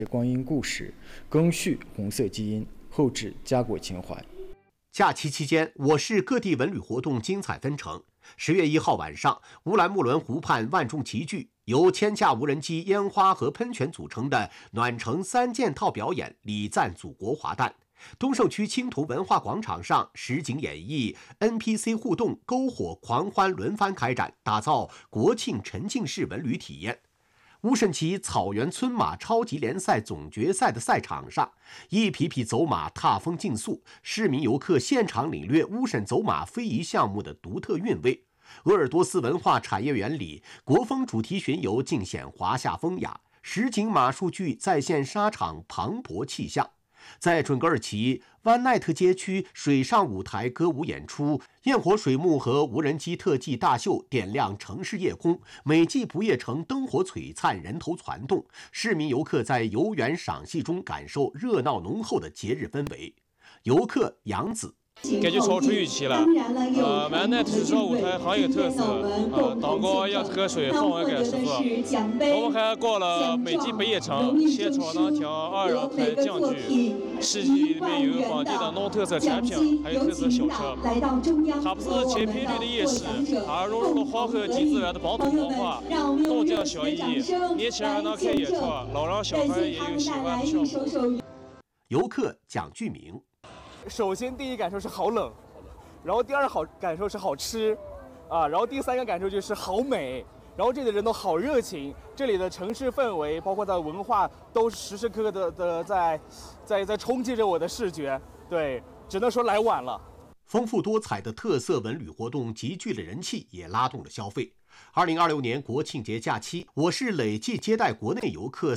光阴故事，赓续红色基因，后置家国情怀。 假期期间，我市各地文旅活动精彩纷呈。10月1号晚上，乌兰木伦湖畔万众齐聚，由1000架无人机、烟花和喷泉组成的暖城3件套表演礼赞祖国华诞。东胜区青铜文化广场上，实景演绎、NPC 互动、篝火狂欢轮番开展，打造国庆沉浸式文旅体验。乌镇旗草原村马超级联赛总决赛的赛场上，一匹匹走马踏风竞速，市民游客现场领略乌镇走马非遗项目的独特韵味。鄂尔多斯文化产业园里，国风主题巡游尽显华夏风雅，实景马术剧再现沙场磅礴气象。在准噶尔旗湾奈特街区水上舞台歌舞演出、焰火水幕和无人机特技大秀点亮城市夜空，美丽不夜城灯火璀璨，人头攒动，市民游客在游园赏戏中感受热闹浓厚的节日氛围。游客杨子感觉超出预期了。湾奈特水上舞台很有特色，灯光也特水，氛围感十足。我们还逛了美丽不夜城，现场能听2人弹京剧，市集里面有本地的农特色产品，还有特色小吃。它不是千篇一律的夜市，它融入了黄河及自然的本土文化，动静相宜。年轻人能看演出，老人小孩也有喜欢的项目。 游客蒋巨明。 首先，第一感受是好冷，然后第二感受是好吃，然后第3个感受就是好美，然后这里的人都好热情，这里的城市氛围，包括它的文化，都时时刻刻的在冲击着我的视觉。对，只能说来晚了。 丰富多彩的特色文旅活动集聚了人气，也拉动了消费。2026年国庆节假期，我市累计接待国内游客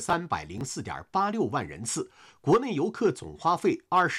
304.86万人次，国内游客总花费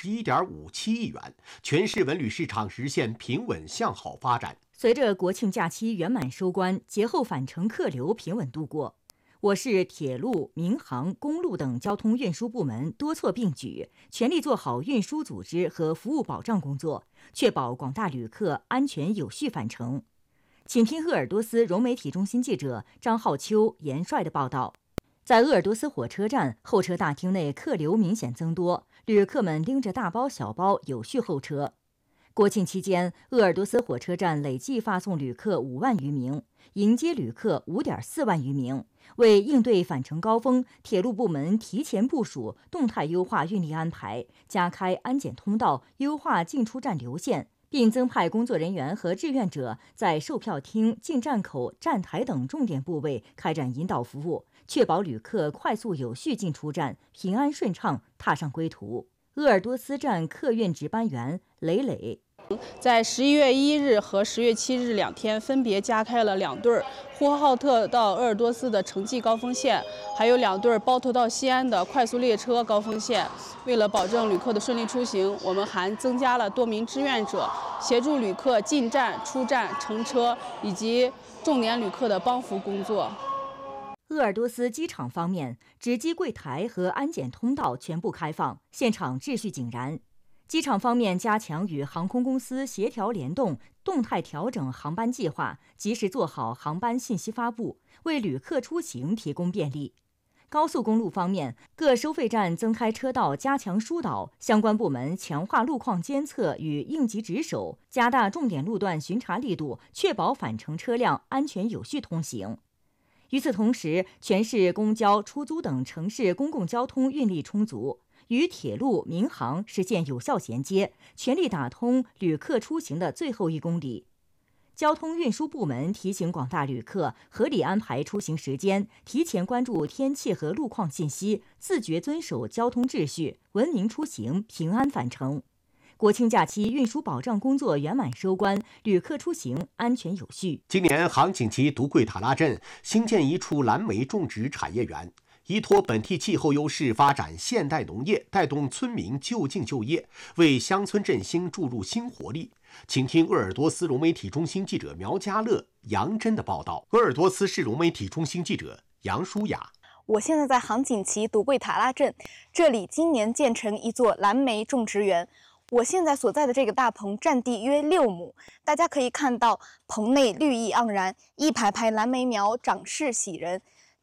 21.57亿元，全市文旅市场实现平稳向好发展。 随着国庆假期圆满收官，节后返程客流平稳度过，我市铁路、民航、公路等交通运输部门多措并举，全力做好运输组织和服务保障工作，确保广大旅客安全有序返程。请听鄂尔多斯融媒体中心记者张浩秋、严帅的报道。在鄂尔多斯火车站候车大厅内，客流明显增多，旅客们拎着大包小包有序候车。国庆期间，鄂尔多斯火车站累计发送旅客5万余名，迎接旅客5.4万余名。为应对返程高峰，铁路部门提前部署，动态优化运力安排，加开安检通道，优化进出站流线，并增派工作人员和志愿者在售票厅、进站口、站台等重点部位开展引导服务，确保旅客快速有序进出站，平安顺畅踏上归途。鄂尔多斯站客运值班员磊磊在11月1日和10月7日2天分别加开了2对呼和浩特到鄂尔多斯的城际高峰线，还有2对包头到西安的快速列车高峰线。为了保证旅客的顺利出行，我们还增加了多名志愿者，协助旅客进站、出站、乘车以及重点旅客的帮扶工作。 鄂尔多斯机场方面，值机柜台和安检通道全部开放，现场秩序井然。机场方面加强与航空公司协调联动，动态调整航班计划，及时做好航班信息发布，为旅客出行提供便利。高速公路方面，各收费站增开车道，加强疏导，相关部门强化路况监测与应急值守，加大重点路段巡查力度，确保返程车辆安全有序通行。与此同时，全市公交、出租等城市公共交通运力充足，与铁路、民航实现有效衔接，全力打通旅客出行的最后1公里。交通运输部门提醒广大旅客合理安排出行时间，提前关注天气和路况信息，自觉遵守交通秩序，文明出行，平安返程。国庆假期运输保障工作圆满收官，旅客出行安全有序。 今年杭锦旗独桂塔拉镇新建一处蓝莓种植产业园，依托本地气候优势发展现代农业，带动村民就近就业，为乡村振兴注入新活力。请听鄂尔多斯融媒体中心记者苗家乐、杨真的报道。鄂尔多斯市融媒体中心记者杨舒雅。 我现在在杭锦旗独桂塔拉镇，这里今年建成一座蓝莓种植园。我现在所在的这个大棚占地约6亩，大家可以看到棚内绿意盎然，一排排蓝莓苗长势喜人。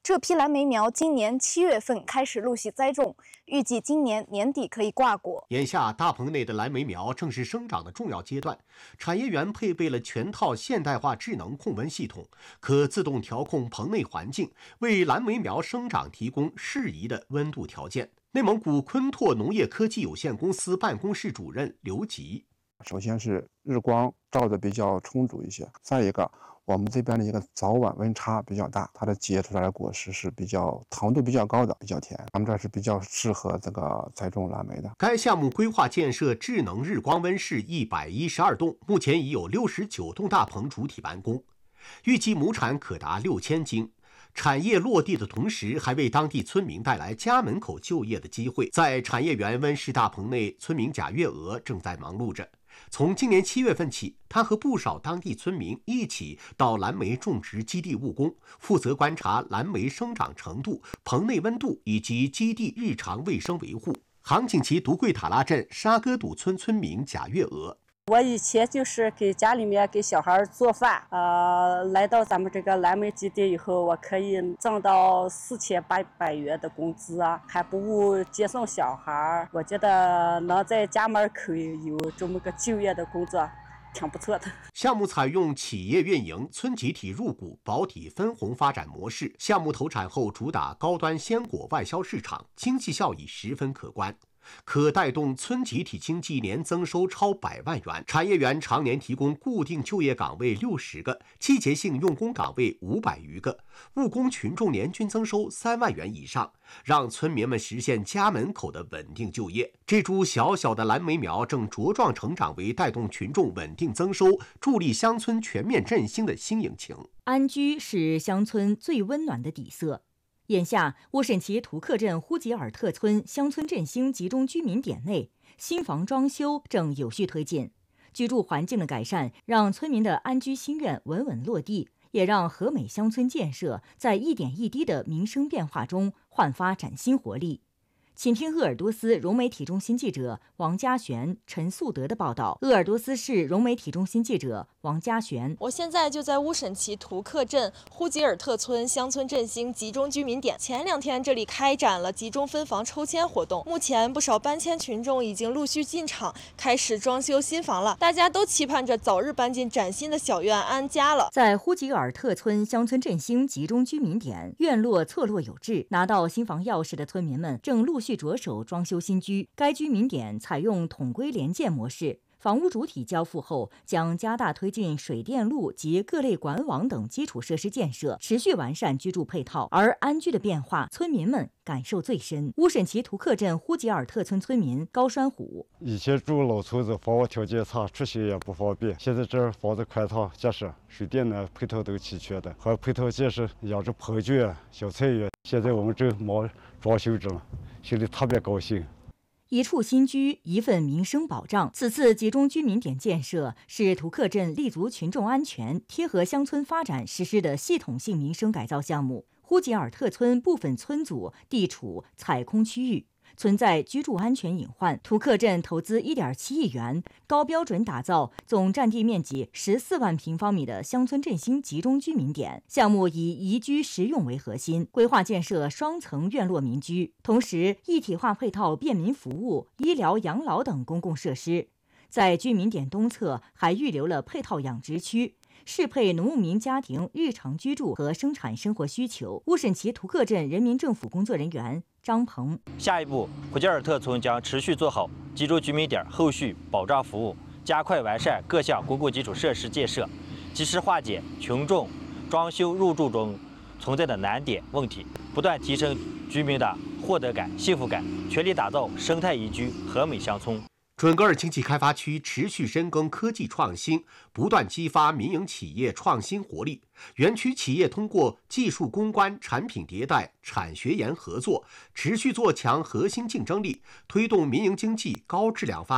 这批蓝莓苗今年7月份开始陆续栽种，预计今年年底可以挂果。 眼下大棚内的蓝莓苗正是生长的重要阶段，产业园配备了全套现代化智能控温系统，可自动调控棚内环境，为蓝莓苗生长提供适宜的温度条件。内蒙古昆拓农业科技有限公司办公室主任刘吉： 首先是日光照的比较充足一些，再一个我们这边的一个早晚温差比较大，它的结出来的果实是比较糖度比较高的，比较甜。咱们这是比较适合这个栽种蓝莓的。 该项目规划建设智能日光温室112栋，目前已有69栋大棚主体完工，预计亩产可达6000斤。产业落地的同时，还为当地村民带来家门口就业的机会。在产业园温室大棚内，村民贾月娥正在忙碌着。从今年7月份起，他和不少当地村民一起到蓝莓种植基地务工，负责观察蓝莓生长程度、棚内温度以及基地日常卫生维护。杭锦旗独贵塔拉镇沙戈堵村村民贾月娥： 我以前就是给家里面给小孩做饭，来到咱们这个蓝莓基地以后，我可以挣到4800元的工资啊，还不务接送小孩。我觉得能在家门口有这么个就业的工作，挺不错的。 项目采用企业运营、村集体入股、保底分红发展模式，项目投产后主打高端鲜果外销市场，经济效益十分可观。可带动村集体经济年增收超100万元。产业园常年提供固定就业岗位60个，季节性用工岗位500余个，务工群众年均增收3万元以上，让村民们实现家门口的稳定就业。这株小小的蓝莓苗正茁壮成长为带动群众稳定增收、助力乡村全面振兴的新引擎。 安居是乡村最温暖的底色。眼下，乌沈旗图克镇呼吉尔特村乡村振兴集中居民点内，新房装修正有序推进。居住环境的改善，让村民的安居心愿稳稳落地，也让和美乡村建设在一点一滴的民生变化中焕发崭新活力。请听鄂尔多斯融媒体中心记者王家璇、陈素德的报道。鄂尔多斯市融媒体中心记者王家璇： 我现在就在乌沈旗图克镇呼吉尔特村乡村振兴集中居民点。前2天这里开展了集中分房抽签活动，目前不少搬迁群众已经陆续进场，开始装修新房了。大家都期盼着早日搬进崭新的小院安家了。 在呼吉尔特村乡村振兴集中居民点，院落错落有致，拿到新房钥匙的村民们正陆续着手装修新居。该居民点采用统规联建模式，房屋主体交付后，将加大推进水电路及各类管网等基础设施建设，持续完善居住配套。而安居的变化，村民们感受最深。乌沈旗图克镇呼吉尔特村村民高栓虎： 以前住老村子，房屋条件差，出行也不方便。现在这儿房子宽敞结实，水电呢配套都齐全的，还配套建设养殖棚圈、小菜园。现在我们正忙装修着呢，心里特别高兴。 一处新居，一份民生保障。此次集中居民点建设是图克镇立足群众安全、贴合乡村发展实施的系统性民生改造项目。呼吉尔特村部分村组地处采空区域，存在居住安全隐患。图克镇投资1.7亿元，高标准打造总占地面积14万平方米的乡村振兴集中居民点。项目以宜居实用为核心，规划建设双层院落民居，同时一体化配套便民服务、医疗、养老等公共设施。在居民点东侧还预留了配套养殖区，适配农牧民家庭日常居住和生产生活需求。乌沈旗图克镇人民政府工作人员张鹏： 下一步，呼吉尔特村将持续做好集中居民点后续保障服务，加快完善各项公共基础设施建设，及时化解群众装修入住中存在的难点问题，不断提升居民的获得感、幸福感，全力打造生态宜居和美乡村。 准噶尔经济开发区持续深耕科技创新，不断激发民营企业创新活力。园区企业通过技术攻关、产品迭代、产学研合作，持续做强核心竞争力，推动民营经济高质量发展。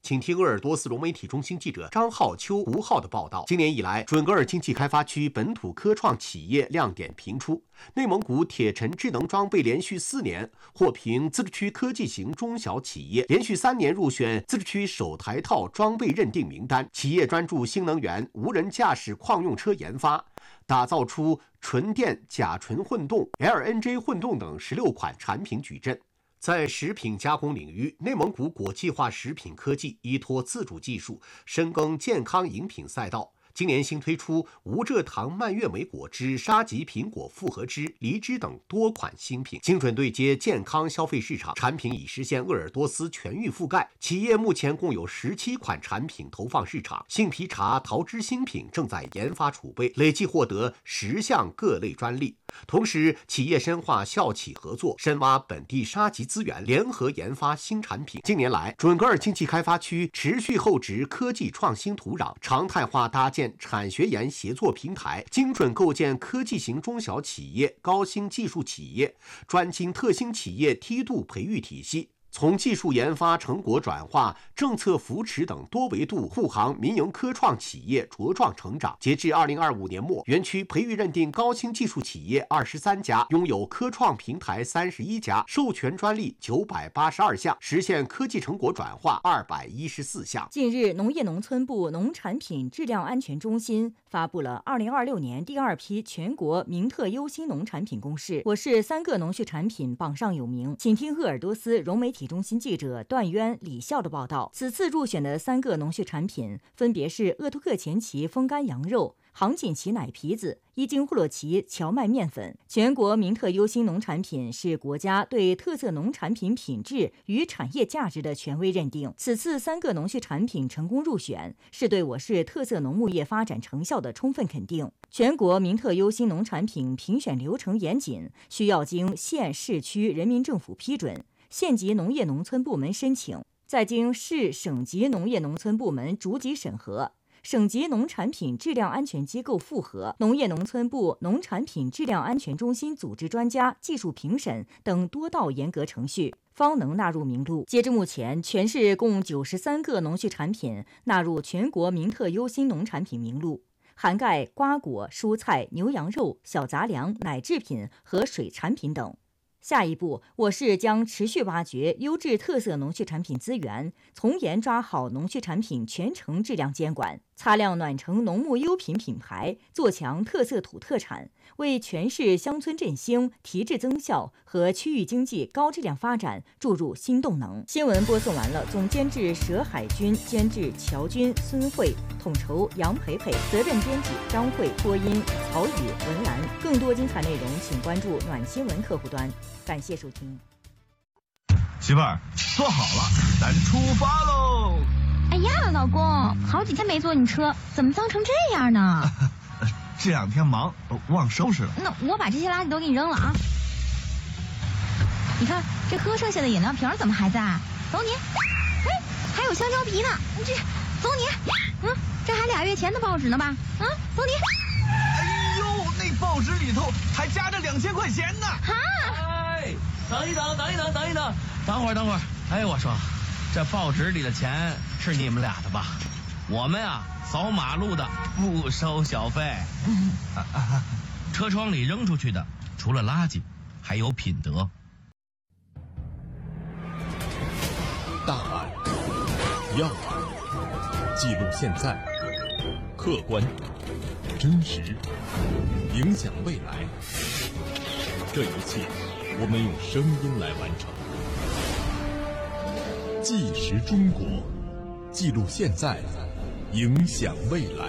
请听鄂尔多斯融媒体中心记者张浩秋、吴浩的报道。今年以来，准噶尔经济开发区本土科创企业亮点频出。内蒙古铁城智能装备连续4年获评自治区科技型中小企业，连续3年入选自治区首台套装备认定名单。企业专注新能源、无人驾驶矿用车研发，打造出纯电、甲醇混动、LNG 混动等16款产品矩阵。在食品加工领域，内蒙古国际化食品科技依托自主技术，深耕健康饮品赛道。今年新推出无蔗糖蔓越莓果汁、沙棘苹果复合汁、梨汁等多款新品，精准对接健康消费市场，产品已实现鄂尔多斯全域覆盖。企业目前共有17款产品投放市场，杏皮茶、桃汁新品正在研发储备，累计获得10项各类专利。同时，企业深化校企合作，深挖本地沙棘资源，联合研发新产品。近年来，准噶尔经济开发区持续厚植科技创新土壤，常态化搭建产学研协作平台，精准构建科技型中小企业、高新技术企业、专精特新企业梯度培育体系。从技术研发成果转化、政策扶持等多维度护航民营科创企业茁壮成长。截至2025年末，园区培育认定高新技术企业23家，拥有科创平台31家，授权专利982项，实现科技成果转化214项。 近日，农业农村部农产品质量安全中心发布了2026年第2批全国名特优新农产品公示，我市3个农畜产品榜上有名。请听鄂尔多斯融媒体中心记者段渊、李笑的报道。此次入选的3个农畜产品分别是鄂图克前旗风干羊肉、杭锦旗奶皮子、伊金呼洛旗荞麦面粉。全国名特优新农产品是国家对特色农产品品质与产业价值的权威认定。此次3个农畜产品成功入选，是对我市特色农牧业发展成效的充分肯定。全国名特优新农产品评选流程严谨，需要经县、市区人民政府批准，县级农业农村部门申请，再经市、省级农业农村部门逐级审核，省级农产品质量安全机构复核，农业农村部农产品质量安全中心组织专家技术评审等多道严格程序，方能纳入名录。截至目前，全市共93个农畜产品纳入全国名特优新农产品名录，涵盖瓜果、蔬菜、牛羊肉、小杂粮、奶制品和水产品等。下一步，我市将持续挖掘优质特色农畜产品资源，从严抓好农畜产品全程质量监管，擦亮暖城农牧优品品牌，做强特色土特产，为全市乡村振兴、提质增效和区域经济高质量发展注入新动能。新闻播送完了，总监制佘海军，监制乔军、孙慧，统筹杨培培，责任编辑张慧，播音曹宇、文兰。更多精彩内容，请关注暖新闻客户端。感谢收听。 媳妇儿，坐好了，咱出发喽！ 哎呀，老公，好几天没坐你车，怎么脏成这样呢？ 这2天忙，忘收拾了。 那我把这些垃圾都给你扔了啊！你看这喝剩下的饮料瓶怎么还在？走你！哎，还有香蕉皮呢，你这走你！这还2月前的报纸呢吧？走你！ 哎呦，那报纸里头还夹着2000块钱呢！ 哎， 等一等，等会儿。哎，我说，这报纸里的钱是你们俩的吧？我们呀，扫马路的不收小费。车窗里扔出去的，除了垃圾，还有品德。 大案、要案，记录现在，客观、真实，影响未来。这一切，我们用声音来完成。纪实中国，记录现在，影响未来。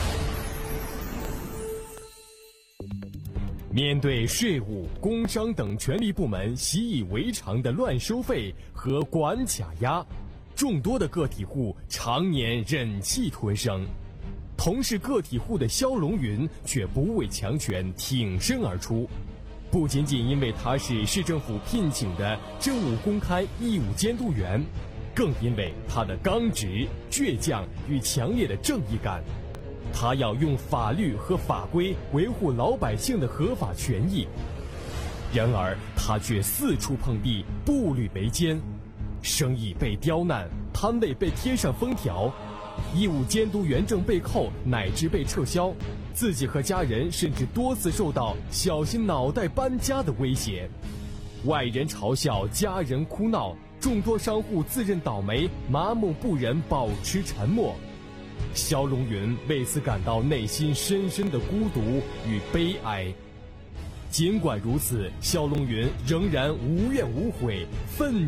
面对税务、工商等权力部门习以为常的乱收费和管卡压，众多的个体户常年忍气吞声。同是个体户的肖龙云却不畏强权，挺身而出。不仅仅因为他是市政府聘请的政务公开义务监督员，更因为他的刚直、倔强与强烈的正义感。他要用法律和法规维护老百姓的合法权益，然而他却四处碰壁，步履维艰，生意被刁难， 摊位被贴上封条，义务监督员证被扣乃至被撤销，自己和家人甚至多次受到小心脑袋搬家的威胁。外人嘲笑，家人哭闹，众多商户自认倒霉，麻木不仁，保持沉默。肖龙云为此感到内心深深的孤独与悲哀。尽管如此，肖龙云仍然无怨无悔，奋